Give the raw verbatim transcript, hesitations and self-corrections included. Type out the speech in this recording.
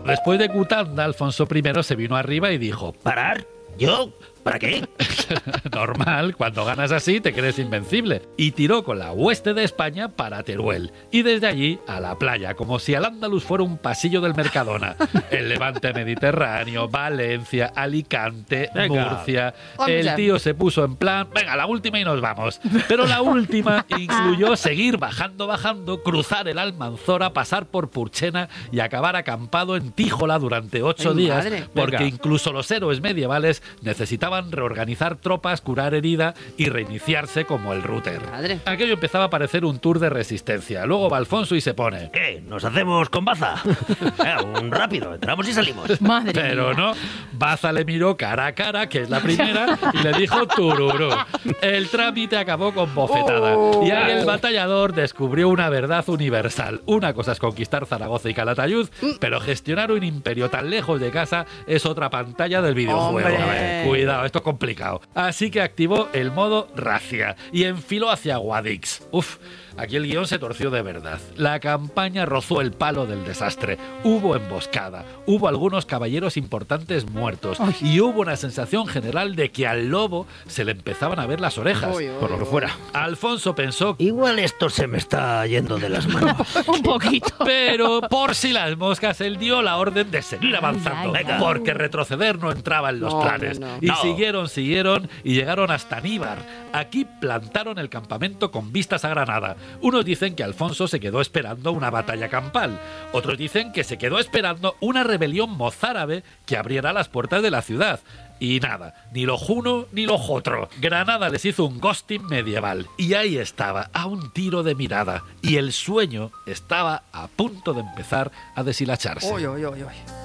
Después de Cutanda, Alfonso primero se vino arriba y dijo: ¿Parar? ¿Yo? ¿Para qué? Normal, cuando ganas así te crees invencible. Y tiró con la hueste de España para Teruel. Y desde allí a la playa, como si Al-Ándalus fuera un pasillo del Mercadona. El Levante Mediterráneo, Valencia, Alicante, Venga. Murcia. Hombre. El tío se puso en plan, venga, la última y nos vamos. Pero la última incluyó seguir bajando, bajando, cruzar el Almanzora, pasar por Purchena y acabar acampado en Tíjola durante ocho Ay, días. madre. Porque Venga. incluso los héroes medievales necesitaban reorganizar tropas, curar herida y reiniciarse como el router. Madre. Aquello empezaba a parecer un tour de resistencia. Luego va Alfonso y se pone. ¿Qué? ¿Nos hacemos con Baza? Eh, un rápido, entramos y salimos. Madre Pero mía. no, Baza le miró cara a cara, que es la primera, y le dijo tururú. El trámite acabó con bofetada. Oh. Y ahí el batallador descubrió una verdad universal. Una cosa es conquistar Zaragoza y Calatayud, pero gestionar un imperio tan lejos de casa es otra pantalla del videojuego. Hombre. A ver, cuidado, esto es complicado. Así que activó el modo racia y enfiló hacia Guadix. Uf, aquí el guión se torció de verdad. La campaña rozó el palo del desastre. Hubo emboscada, hubo algunos caballeros importantes muertos y hubo una sensación general de que al lobo se le empezaban a ver las orejas. Uy, uy, Por lo que fuera. Alfonso pensó, Igual esto se me está yendo de las manos. Un poquito. pero por si las moscas, él dio la orden de seguir avanzando, ay, ay. porque retroceder no entraba en los No, planes. no, no. Y No. siguieron, siguieron y llegaron hasta Níbar. Aquí plantaron el campamento con vistas a Granada. Unos dicen que Alfonso se quedó esperando una batalla campal. Otros dicen que se quedó esperando una rebelión mozárabe que abriera las puertas de la ciudad. Y nada, ni lo uno ni lo otro. Granada les hizo un ghosting medieval. Y ahí estaba, a un tiro de mirada. Y el sueño estaba a punto de empezar a deshilacharse. Uy, uy, uy, uy.